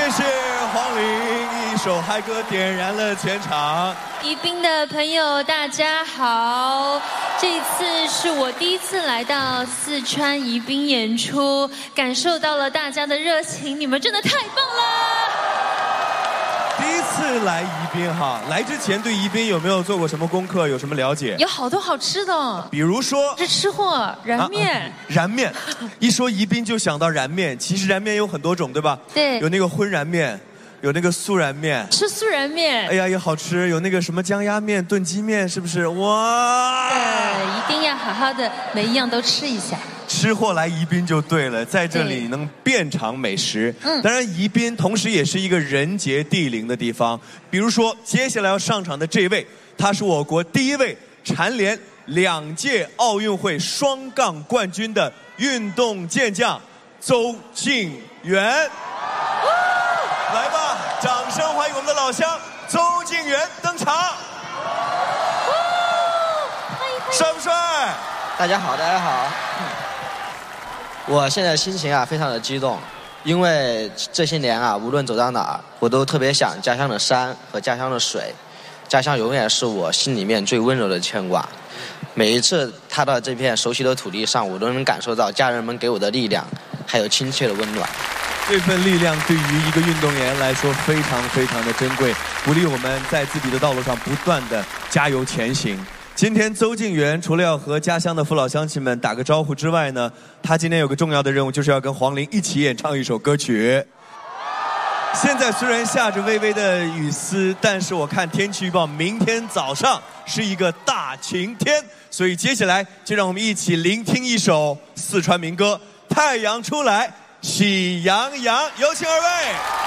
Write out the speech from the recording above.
谢谢黄龄一首嗨歌点燃了全场。 宜宾的朋友大家好，这次是我第一次来到四川宜宾演出，感受到了大家的热情，你们真的太棒了。 第一次来宜宾哈，来之前对宜宾有没有做过什么功课，有什么了解？ 有好多好吃的， 比如说是吃货燃面。 燃面，一说宜宾就想到燃面，其实燃面有很多种，对吧？ 对， 有那个荤燃面，有那个素燃面。 吃素燃面， 哎呀也好吃，有那个什么姜鸭面、炖鸡面，是不是？哇！ 一定要好好的每一样都吃一下。 吃货来宜宾就对了，在这里能遍尝美食。当然宜宾同时也是一个人杰地灵的地方。比如说接下来要上场的这位，他是我国第一位蝉联2届奥运会双杠冠军的运动健将邹敬园。来吧，掌声欢迎我们的老乡邹敬园登场。帅不帅？ 大家好，大家好。我现在心情啊非常的激动，因为这些年啊，无论走到哪儿，我都特别想家乡的山和家乡的水。家乡永远是我心里面最温柔的牵挂。每一次踏到这片熟悉的土地上，我都能感受到家人们给我的力量，还有亲切的温暖。 这份力量对于一个运动员来说非常非常的珍贵，鼓励我们在自己的道路上不断的加油前行。今天邹敬园除了要和家乡的父老乡亲们打个招呼之外呢，他今天有个重要的任务，就是要跟黄龄一起演唱一首歌曲。现在虽然下着微微的雨丝，但是我看天气预报，明天早上是一个大晴天，所以接下来就让我们一起聆听一首四川民歌《太阳出来喜洋洋》，有请二位。